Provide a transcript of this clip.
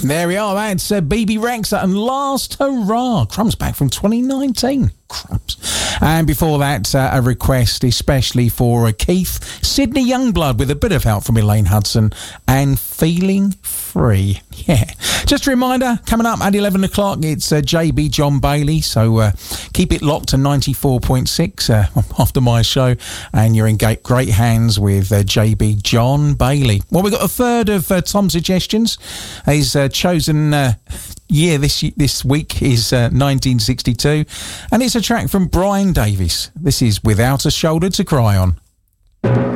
There we are. That's BB Rexa and Last Hurrah. Crumbs back from 2019. Crumbs. And before that, a request especially for Keith. Sydney Youngblood with a bit of help from Elaine Hudson and Feeling Free. Yeah. Just a reminder, coming up at 11 o'clock, it's JB John Bailey. So keep it locked to 94.6 after my show. And you're in great hands with JB John Bailey. Well, we've got a third of Tom's suggestions. He's chosen year this week is 1962. And it's a track from Brian Davies. This is Without a Shoulder to Cry On.